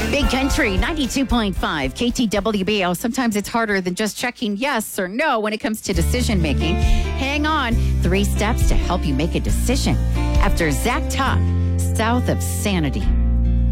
Big Country 92.5 KTWB. Sometimes it's harder than just checking yes or no when it comes to decision making. Hang on. 3 steps to help you make a decision. After Zach Top, South of Sanity.